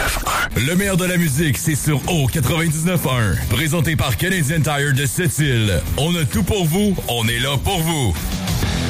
Le meilleur de la musique, c'est sur O99.1. Présenté par Canadian Tire de Sept-Îles. On a tout pour vous, on est là pour vous.